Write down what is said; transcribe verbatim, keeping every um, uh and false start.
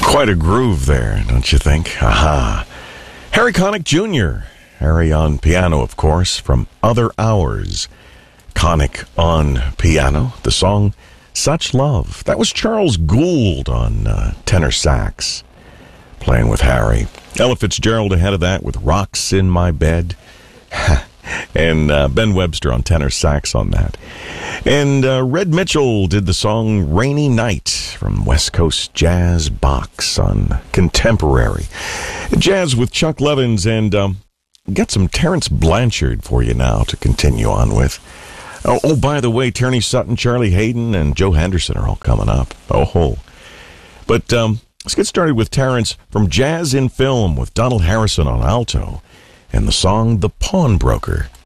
Quite a groove there, don't you think? Aha. Harry Connick Junior Harry on piano, of course, from Other Hours. Connick on piano. The song Such Love. That was Charles Gould on uh, tenor sax, playing with Harry. Ella Fitzgerald ahead of that with Rocks in My Bed. And uh, Ben Webster on tenor sax on that. And uh, Red Mitchell did the song Rainy Night from West Coast Jazz Box on Contemporary. Jazz with Chuck Levins, and um, got some Terrence Blanchard for you now to continue on with. Oh, oh, by the way, Tierney Sutton, Charlie Hayden, and Joe Henderson are all coming up. Oh, ho. But um, let's get started with Terrence from Jazz in Film with Donald Harrison on alto and the song The Pawnbroker.